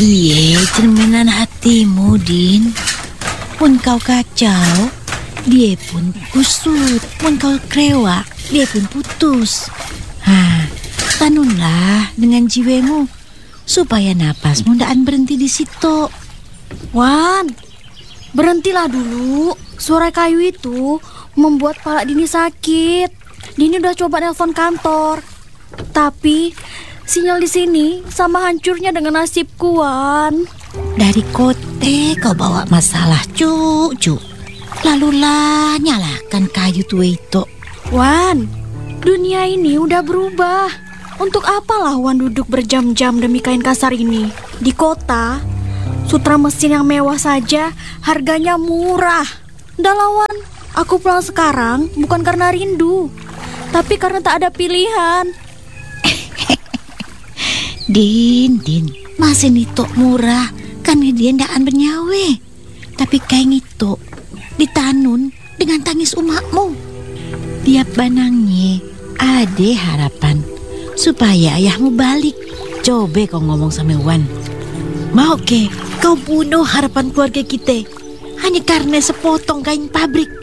Iye, cerminan hatimu, Din. Pun kau kacau, dia pun kusut. Pun kau krewak, dia pun putus. Tanunlah dengan jiwamu supaya napasmu ndaan berhenti di situ. Wan, berhentilah dulu. Suara kayu itu membuat kepala Dini sakit. Dini udah coba nelpon kantor, tapi sinyal di sini sama hancurnya dengan nasibku, Wan. Dari kote kau bawa masalah, cucu. Lalulah nyalakan kayu tua itu. Wan, dunia ini udah berubah. Untuk apalah Wan duduk berjam-jam demi kain kasar ini? Di kota, sutra mesin yang mewah saja harganya murah. Udah Wan, aku pulang sekarang bukan karena rindu, tapi karena tak ada pilihan. Din, mesin itu murah karena dia ndaan bernyawe. Tapi kain itu ditanun dengan tangis umakmu. Tiap banangnya ada harapan supaya ayahmu balik. Coba kau ngomong sama Wan. Mau ke kau bunuh harapan keluarga kita hanya karena sepotong kain pabrik?